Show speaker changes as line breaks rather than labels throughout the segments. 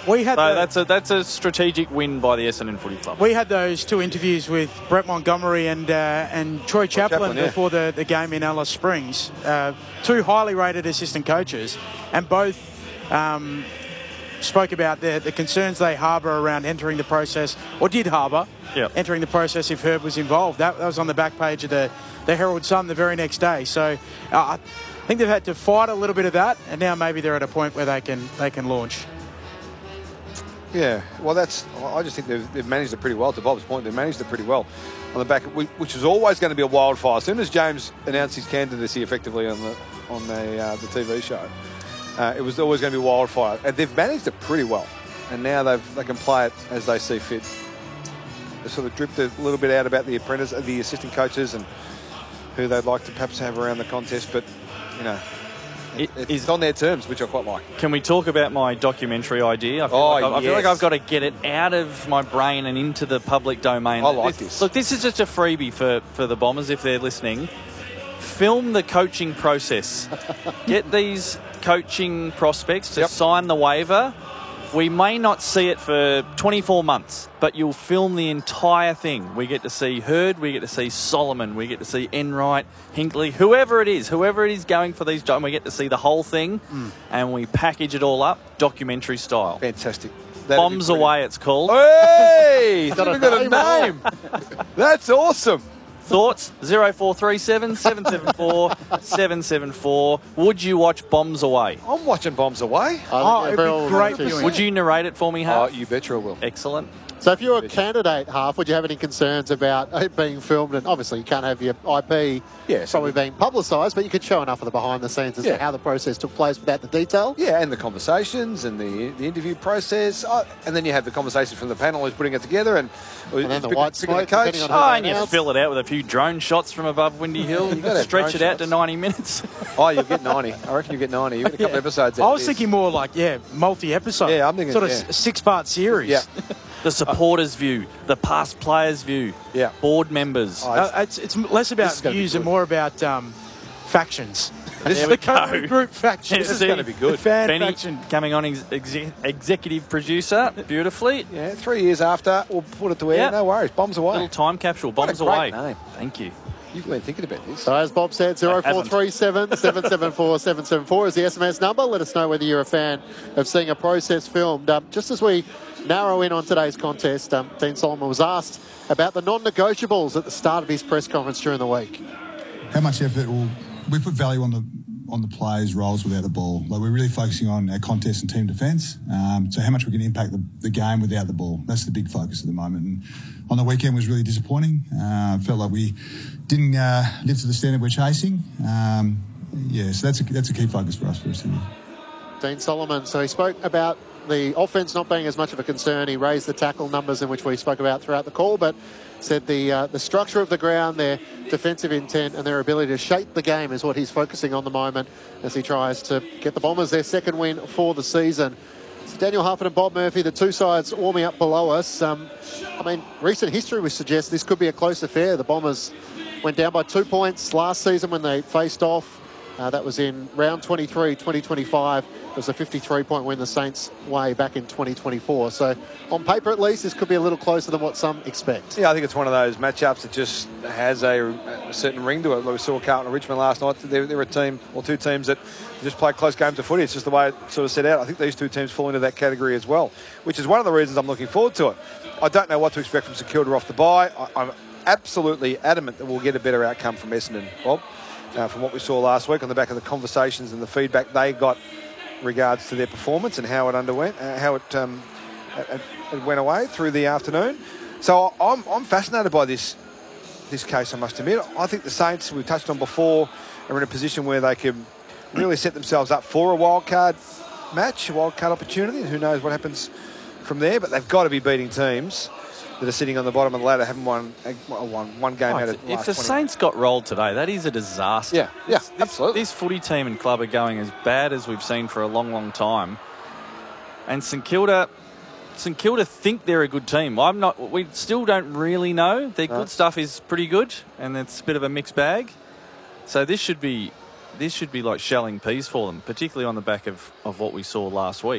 That's a strategic win by the Essendon Footy Club.
We had those two interviews with Brett Montgomery and Troy Chaplin before the game in Alice Springs. Two highly rated assistant coaches, and both spoke about the concerns they harbour around entering the process, or did harbour, entering the process if Herb was involved. That was on the back page of the Herald Sun the very next day. So I think they've had to fight a little bit of that, and now maybe they're at a point where they can launch.
Yeah, well, I just think they've managed it pretty well. To Bob's point, they've managed it pretty well on the back, which is always going to be a wildfire. As soon as James announced his candidacy effectively on the TV show, it was always going to be wildfire. And they've managed it pretty well, and now they can play it as they see fit. They sort of dripped a little bit out about the assistant coaches, and who they'd like to perhaps have around the contest, but it's on their terms, which I quite like.
Can we talk about my documentary idea? I feel like I've got to get it out of my brain and into the public domain.
I like this.
Look, this is just a freebie for the Bombers if they're listening. Film the coaching process. Get these coaching prospects to sign the waiver. We may not see it for 24 months, but you'll film the entire thing. We get to see Hurd, we get to see Solomon, we get to see Enright, Hinkley, whoever it is going for these jobs, we get to see the whole thing, and we package it all up, documentary style.
Fantastic.
Bombs Away, it's called.
Hey! You've got a name. That's awesome.
Thoughts? 0437 774 774. Would you watch Bombs Away?
I'm watching Bombs Away.
It'd be great viewing.
Would you narrate it for me, Harv?
Oh, you betcha I will.
Excellent.
So if you're a candidate, Harv, would you have any concerns about it being filmed? And obviously you can't have your IP probably being publicised, but you could show enough of the behind the scenes as to how the process took place without the detail.
Yeah, and the conversations and the interview process. And then you have the conversations from the panel who's putting it together. And
then the white smoke,
coach.
And you fill it out with a few drone shots from above Windy Hill. You stretch it out to 90 minutes.
You'll get 90. I reckon you'll get 90. You've got a couple episodes out.
I was thinking more like, multi-episode.
Yeah, I'm thinking
sort of a 6-part series.
Yeah.
The supporters' view, the past players' view, board members.
It's less about views and more about factions.
This
is the current group faction.
This is going to be good.
Benny
faction.
coming on executive producer beautifully.
Yeah, 3 years after, we'll put it to air. No worries. Bombs Away.
Little time capsule. Bombs
Away.
Name. Thank you.
You've been thinking about this.
So as Bob said, 0437 774 774 is the SMS number. Let us know whether you're a fan of seeing a process filmed. Just as we narrow in on today's contest, Dean Solomon was asked about the non-negotiables at the start of his press conference during the week.
How much effort we put value on the players' roles without the ball. Like, we're really focusing on our contest and team defence. So how much we can impact the game without the ball. That's the big focus at the moment. And on the weekend was really disappointing. Felt like we didn't live to the standard we're chasing. So that's a key focus for us for us.
Dean Solomon, so he spoke about the offence not being as much of a concern. He raised the tackle numbers in which we spoke about throughout the call, but said the structure of the ground, their defensive intent and their ability to shape the game is what he's focusing on the moment as he tries to get the Bombers their second win for the season. So Daniel Hufford and Bob Murphy, the two sides warming up below us. Recent history would suggest this could be a close affair. The Bombers went down by 2 points last season when they faced off. That was in round 23, 2025. It was a 53-point win the Saints way back in 2024. So on paper, at least, this could be a little closer than what some expect.
Yeah, I think it's one of those matchups that just has a certain ring to it. Like we saw Carlton and Richmond last night. They're a team, or two teams that just play close games of footy. It's just the way it sort of set out. I think these two teams fall into that category as well, which is one of the reasons I'm looking forward to it. I don't know what to expect from St Kilda off the bye. I'm absolutely adamant that we'll get a better outcome from Essendon, Bob. From what we saw last week on the back of the conversations and the feedback they got in regards to their performance and how it underwent, how it went away through the afternoon. So I'm fascinated by this case, I must admit. I think the Saints, we've touched on before, are in a position where they can really set themselves up for a wildcard match, a wildcard opportunity, and who knows what happens from there. But they've got to be beating teams that are sitting on the bottom of the ladder, haven't won one game out of the last 20.
If the Saints got rolled today, that is a disaster.
Yeah, absolutely.
This footy team and club are going as bad as we've seen for a long, long time. And St Kilda think they're a good team. We still don't really know. Their good stuff is pretty good, and it's a bit of a mixed bag. So this should be like shelling peas for them, particularly on the back of what we saw last week.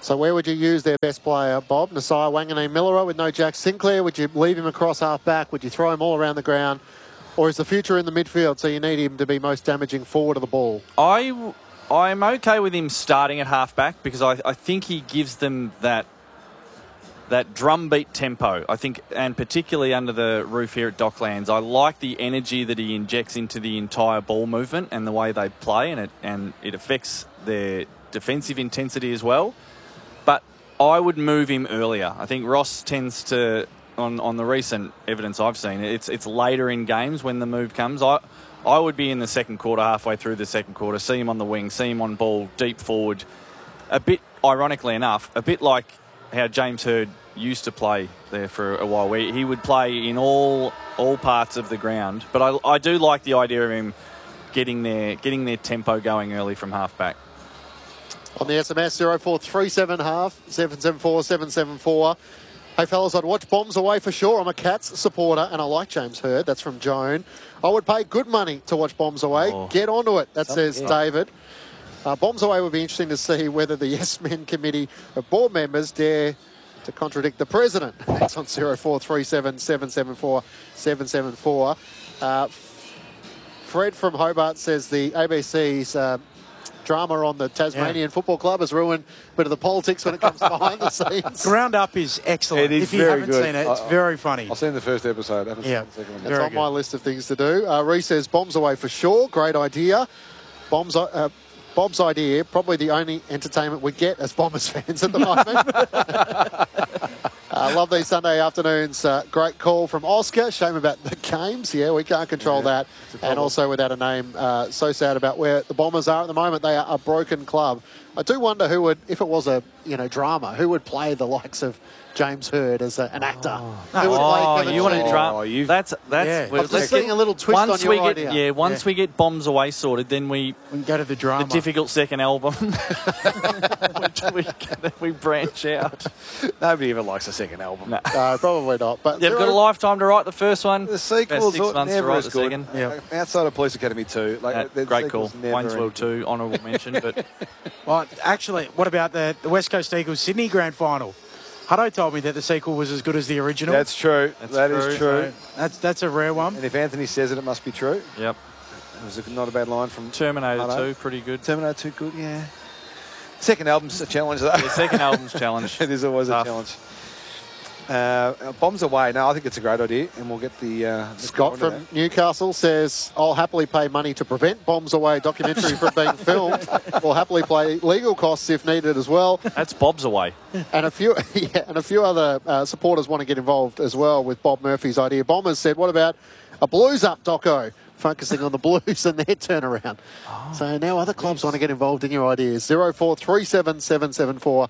So where would you use their best player, Bob? Nasiah Wanganeen-Millera with no Jack Sinclair. Would you leave him across half-back? Would you throw him all around the ground? Or is the future in the midfield, so you need him to be most damaging forward of the ball?
I'm okay with him starting at half-back because I think he gives them that drumbeat tempo, I think, and particularly under the roof here at Docklands. I like the energy that he injects into the entire ball movement and the way they play, and it affects their defensive intensity as well. But I would move him earlier. I think Ross tends to, on the recent evidence I've seen, it's later in games when the move comes. I would be in the second quarter, halfway through the second quarter, see him on the wing, see him on ball, deep forward. A bit, ironically enough, a bit like how James Hird used to play there for a while, where he would play in all parts of the ground. But I do like the idea of him getting their tempo going early from half-back.
On the SMS, 0437 half, 774 774. Hey, fellas, I'd watch Bombs Away for sure. I'm a Cats supporter, and I like James Hird. That's from Joan. I would pay good money to watch Bombs Away. Oh. Get onto it, that says David. Bombs Away would be interesting to see whether the Yes Men committee of board members dare to contradict the president. That's on 0437 774 774. Fred from Hobart says the ABC's drama on the Tasmanian Football Club has ruined a bit of the politics when it comes to behind the scenes.
Ground Up is excellent.
It is
if you
very
haven't
good.
seen it, it's very funny.
I've seen the first episode. I haven't seen the second one.
It's on my list of things to do. Reece says Bombs Away for sure. Great idea. Bob's idea, probably the only entertainment we get as Bombers fans at the moment. Love these Sunday afternoons. Great call from Oscar. Shame about the games. Yeah, we can't control that. And also without a name, so sad about where the Bombers are at the moment. They are a broken club. I do wonder who would, if it was a drama, who would play the likes of James Hird as an actor. Who would play
you want a drama? That's
I'm just getting a little twist on your idea.
Once we get Bombs Away sorted, then we
can go to the drama.
The difficult second album. we branch out.
Nobody ever likes a second album.
No.
Probably not. But
they've got a lifetime to write the first one.
The sequel's
6 months
never
to write
as
the
good.
second.
Yep. Outside of Police Academy 2.
Great call. Wayne's World 2, honourable mention. But
well, actually, what about the West Coast Eagles Sydney Grand Final? Hutto told me that the sequel was as good as the original.
That's true. That is true.
That's a rare one.
And if Anthony says it, it must be true.
Yep.
It was not a bad line from
Terminator
Hutto.
2, pretty good.
Terminator 2, good, yeah. Second album's a challenge, though.
Yeah, second album's challenge.
It is always a challenge. Bombs Away. No, I think it's a great idea, and we'll get the
Scott from Newcastle says, I'll happily pay money to prevent Bombs Away documentary from being filmed. We'll happily pay legal costs if needed as well.
That's Bob's Away.
And a few other supporters want to get involved as well with Bob Murphy's idea. Bombers said, what about a Blues Up doco? Focusing on the Blues and their turnaround. So now other clubs want to get involved in your ideas. 0437 774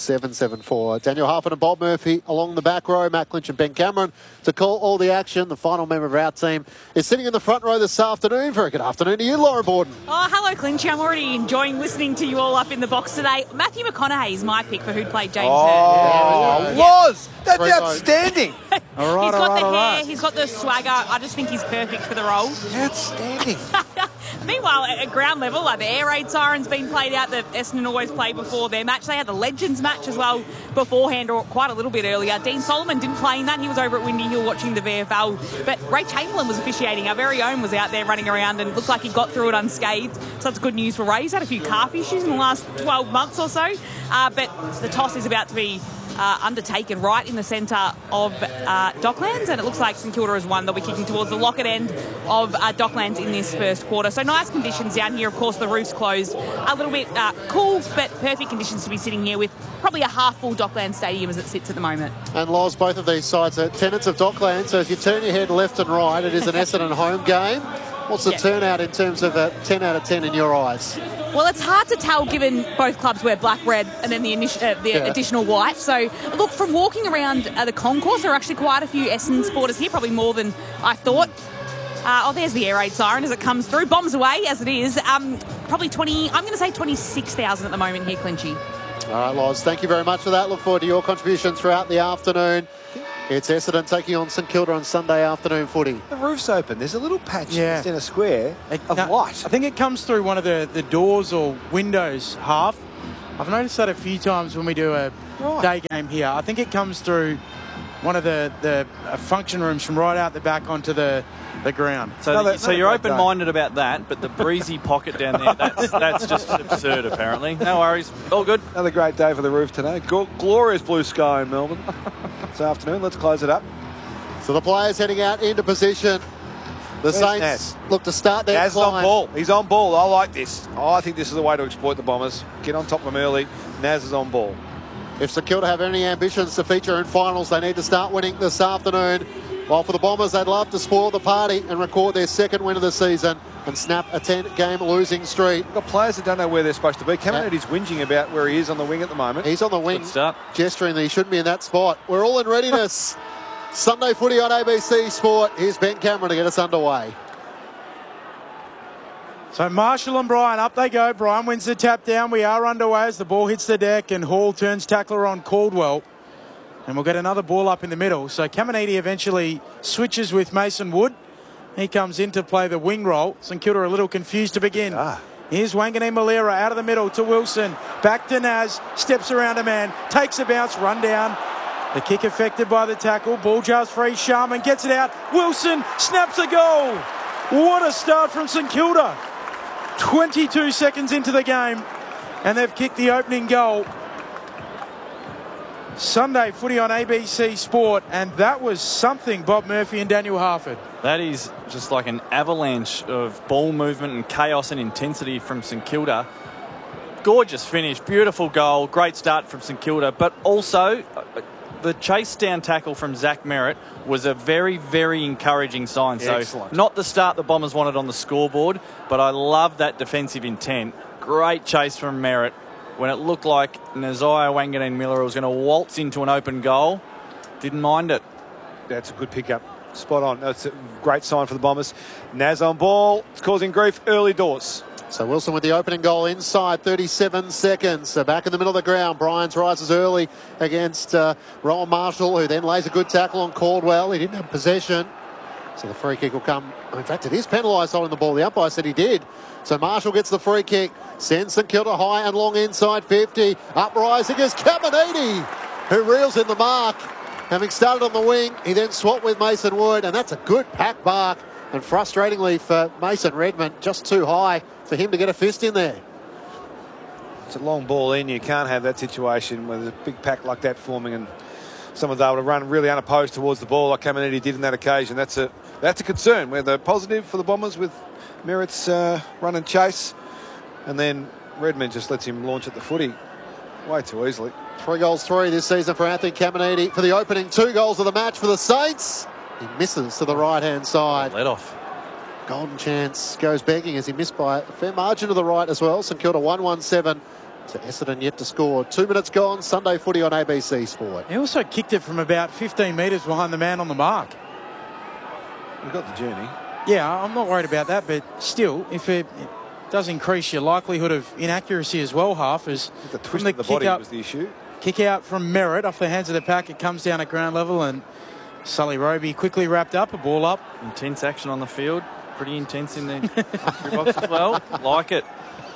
774. Daniel Harford and Bob Murphy along the back row. Matt Clinch and Ben Cameron to call all the action. The final member of our team is sitting in the front row this afternoon. Very good afternoon to you, Laura Borden.
Oh, hello, Clinchy. I'm already enjoying listening to you all up in the box today. Matthew McConaughey is my pick for who'd play James Hird.
Was! That's outstanding.
He's got the hair. He's got the swagger. I just think he's perfect for the role.
Outstanding.
Meanwhile, at ground level, the air raid siren's been played out that Essendon always play before their match. They had the Legends match as well beforehand, or quite a little bit earlier. Dean Solomon didn't play in that. He was over at Windy Hill watching the VFL. But Ray Chamberlain was officiating. Our very own was out there running around and looked like he got through it unscathed. So that's good news for Ray. He's had a few calf issues in the last 12 months or so. But the toss is about to be undertaken right in the centre of Docklands, and it looks like St Kilda has won. They'll be kicking towards the Lockett end of Docklands in this first quarter. So nice conditions down here. Of course, the roof's closed. A little bit cool, but perfect conditions to be sitting here with probably a half-full Docklands stadium as it sits at the moment.
And Loz, both of these sides are tenants of Docklands, so if you turn your head left and right, it is an Essendon home game. What's the turnout in terms of a 10 out of 10 in your eyes?
Well, it's hard to tell given both clubs wear black, red and then the additional white. So, look, from walking around the concourse, there are actually quite a few Essendon supporters here, probably more than I thought. There's the air raid siren as it comes through. Bombs away as it is. Probably 20, I'm going to say 26,000 at the moment here, Clinchy.
All right, Loz, thank you very much for that. Look forward to your contribution throughout the afternoon. It's Essendon taking on St Kilda on Sunday afternoon footy.
The roof's open. There's a little patch in a square of light.
I think it comes through one of the doors or windows half. I've noticed that a few times when we do a day game here. I think it comes through one of the function rooms from right out the back onto the ground.
So you're open-minded about that, but the breezy pocket down there, that's just absurd, apparently. No worries. All good.
Another great day for the roof today. Glorious blue sky in Melbourne this afternoon. Let's close it up.
So the players heading out into position. The Saints look to start their
Naz
climb.
on ball. He's on ball. I like this. I think this is the way to exploit the Bombers. Get on top of them early. Naz is on ball.
If St Kilda have any ambitions to feature in finals, they need to start winning this afternoon. While for the Bombers, they'd love to spoil the party and record their second win of the season and snap a 10-game losing streak.
We've got players that don't know where they're supposed to be. Caminiti's whinging about where he is on the wing at the moment.
He's on the wing, gesturing that he shouldn't be in that spot. We're all in readiness. Sunday footy on ABC Sport. Here's Ben Cameron to get us underway.
So Marshall and Bryan, up they go. Bryan wins the tap down. We are underway as the ball hits the deck and Hall turns tackler on Caldwell. And we'll get another ball up in the middle. So Caminiti eventually switches with Mason Wood. He comes in to play the wing role. St Kilda are a little confused to begin. Here's Wanganeen Malira out of the middle to Wilson. Back to Naz. Steps around a man. Takes a bounce. Run down. The kick affected by the tackle. Ball jars free. Sharman gets it out. Wilson snaps a goal. What a start from St Kilda. 22 seconds into the game. And they've kicked the opening goal. Sunday footy on ABC Sport. And that was something, Bob Murphy and Daniel Harford.
That is just like an avalanche of ball movement and chaos and intensity from St Kilda. Gorgeous finish. Beautiful goal. Great start from St Kilda. But also, the chase down tackle from Zach Merritt was a very, very encouraging sign. So
excellent.
Not the start the Bombers wanted on the scoreboard, but I love that defensive intent. Great chase from Merritt when it looked like Nasiah Wanganeen-Miller was going to waltz into an open goal. Didn't mind it.
That's a good pickup. Spot on. That's a great sign for the Bombers. Naz on ball. It's causing grief early doors.
So Wilson with the opening goal inside 37 seconds. So back in the middle of the ground. Bryans rises early against Rowan Marshall, who then lays a good tackle on Caldwell. He didn't have possession. So the free kick will come. In fact, it is penalised holding the ball. The umpire said he did. So Marshall gets the free kick. Sends St Kilda high and long inside 50. Uprising is Caminiti, who reels in the mark. Having started on the wing, he then swapped with Mason Wood. And that's a good pack mark. And frustratingly for Mason Redmond, just too high for him to get a fist in there.
It's a long ball in. You can't have that situation with a big pack like that forming and someone's able to run really unopposed towards the ball like Caminiti did in that occasion. That's a concern. We're the positive for the Bombers with Merritt's run and chase, and then Redmond just lets him launch at the footy way too easily.
3 goals, 3 this season for Anthony Caminiti for the opening 2 goals of the match for the Saints. He misses to the right-hand side.
Let off.
Golden chance goes begging as he missed by a fair margin to the right as well. St Kilda 1-1-7 to Essendon yet to score. 2 minutes gone. Sunday footy on ABC Sport.
He also kicked it from about 15 metres behind the man on the mark.
We've got the journey.
Yeah, I'm not worried about that, but still, if it does increase your likelihood of inaccuracy as well, as
the twist of the body was the issue.
Kick out from Merritt off the hands of the pack. It comes down at ground level and Sully Roby quickly wrapped up, a ball up.
Intense action on the field. Pretty intense in the box as well. Like it.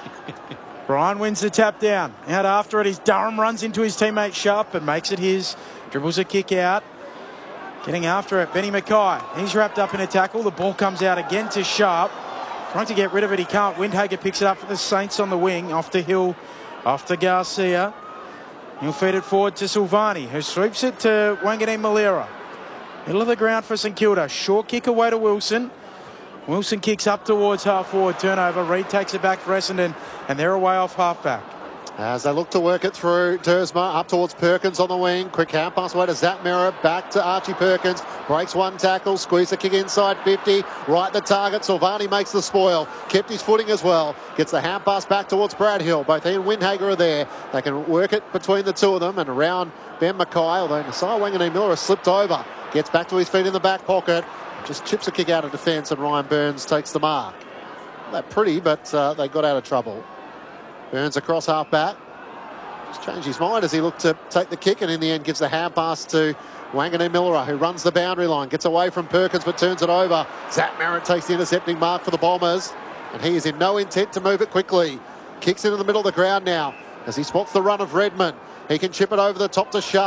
Bryan wins the tap down. Out after it is Durham, runs into his teammate Sharp and makes it his. Dribbles a kick out. Getting after it, Benny Mackay. He's wrapped up in a tackle. The ball comes out again to Sharp. Trying to get rid of it, he can't. Windhager picks it up for the Saints on the wing. Off to Hill, off to Garcia. He'll feed it forward to Silvani, who sweeps it to Wanganeen Malira. Middle of the ground for St Kilda. Short kick away to Wilson. Wilson kicks up towards half-forward turnover. Reid takes it back for Essendon, and they're away off half-back.
As they look to work it through, Dersma up towards Perkins on the wing. Quick hand pass away to Zach Merritt. Back to Archie Perkins. Breaks one tackle. Squeeze the kick inside 50. Right the target. Silvani makes the spoil. Kept his footing as well. Gets the hand pass back towards Brad Hill. Both he and Windhager are there. They can work it between the two of them and around Ben Mackay. Although Nasiah Wanganeen-Miller has slipped over. Gets back to his feet in the back pocket. Just chips a kick out of defence and Ryan Burns takes the mark. Not that pretty, but they got out of trouble. Burns across half back. Just changed his mind as he looked to take the kick and in the end gives the hand pass to Wanganeen-Miller, who runs the boundary line. Gets away from Perkins but turns it over. Zach Merritt takes the intercepting mark for the Bombers. And he is in no intent to move it quickly. Kicks into the middle of the ground now. as he spots the run of Redmond. He can chip it over the top to Sharp.